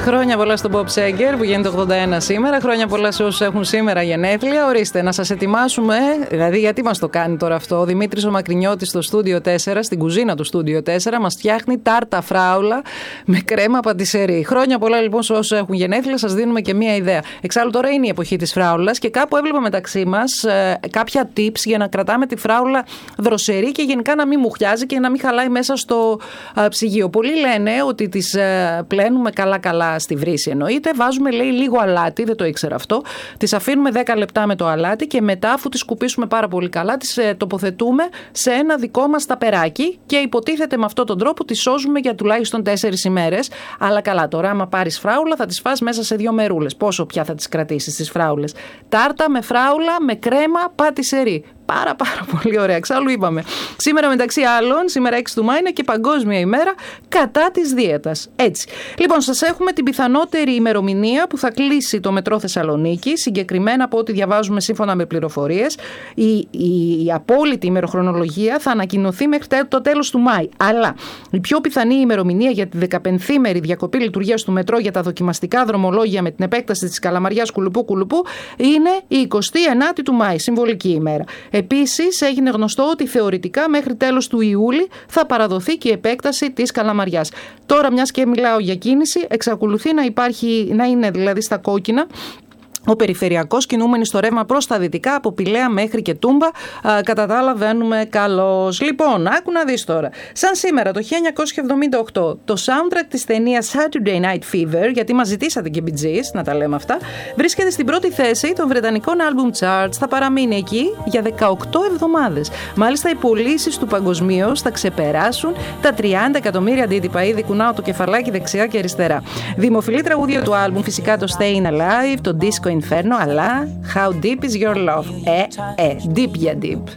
Χρόνια πολλά στον Bob Seger που γίνεται 81 σήμερα. Χρόνια πολλά σε όσους έχουν σήμερα γενέθλια. Ορίστε, να σας ετοιμάσουμε. Δηλαδή, γιατί μας το κάνει τώρα αυτό? Ο Δημήτρης ο Μακρινιώτης στο στούντιο 4, στην κουζίνα του στούντιο 4, μας φτιάχνει τάρτα φράουλα με κρέμα πατισερή. Χρόνια πολλά λοιπόν σε όσους έχουν γενέθλια. Σας δίνουμε και μία ιδέα. Εξάλλου τώρα είναι η εποχή της φράουλας και κάπου έβλεπα μεταξύ μας κάποια tips για να κρατάμε τη φράουλα δροσερή και γενικά να μην μουχιάζει και να μην χαλάει μέσα στο ψυγείο. Πολλοί λένε ότι τις πλένουμε καλά-καλά στη βρύση εννοείται. Βάζουμε, λέει, λίγο αλάτι, δεν το ήξερα αυτό. Τις αφήνουμε 10 λεπτά με το αλάτι και μετά, αφού τις σκουπίσουμε πάρα πολύ καλά, τις τοποθετούμε σε ένα δικό μας ταπεράκι και υποτίθεται με αυτόν τον τρόπο τις σώζουμε για τουλάχιστον 4 ημέρες. Αλλά καλά, τώρα, άμα πάρεις φράουλα, θα τις φας μέσα σε 2 μερούλες. Πόσο πια θα τις κρατήσεις τις φράουλες? Τάρτα με φράουλα με κρέμα πατισερή. Πάρα πολύ ωραία. Εξάλλου είπαμε, σήμερα μεταξύ άλλων, σήμερα 6 του Μάη είναι και Παγκόσμια ημέρα κατά της δίαιτας. Έτσι. Λοιπόν, σας έχουμε την πιθανότερη ημερομηνία που θα κλείσει το μετρό Θεσσαλονίκη, συγκεκριμένα από ό,τι διαβάζουμε σύμφωνα με πληροφορίες. Η απόλυτη ημεροχρονολογία θα ανακοινωθεί μέχρι το τέλος του Μάη. Αλλά η πιο πιθανή ημερομηνία για τη 15ημερη διακοπή λειτουργίας του μετρό για τα δοκιμαστικά δρομολόγια με την επέκταση της Καλαμαριάς Κουλουπού είναι η 29η του Μάη, συμβολική ημέρα. Επίσης, έγινε γνωστό ότι θεωρητικά μέχρι τέλος του Ιούλη θα παραδοθεί και η επέκταση της Καλαμαριάς. Τώρα, μιας και μιλάω για κίνηση, εξακολουθεί να είναι δηλαδή στα κόκκινα ο περιφερειακός, κινούμενοι στο ρεύμα προς τα δυτικά, από Πηλαία μέχρι και Τούμπα. Κατά τα άλλα, βαίνουμε καλώς. Λοιπόν, άκου να δεις τώρα. Σαν σήμερα, το 1978, το soundtrack της ταινίας Saturday Night Fever, γιατί μας ζητήσατε και Bee Gees, να τα λέμε αυτά, βρίσκεται στην πρώτη θέση των βρετανικών album charts. Θα παραμείνει εκεί για 18 εβδομάδες. Μάλιστα, οι πωλήσεις του παγκοσμίως θα ξεπεράσουν τα 30 εκατομμύρια αντίτυπα. Ήδη κουνάω το κεφαλάκι δεξιά και αριστερά. Δημοφιλή τραγούδια του album, φυσικά το Staying Alive, το Disco Inferno, αλλά How Deep Is Your Love? Deep για deep.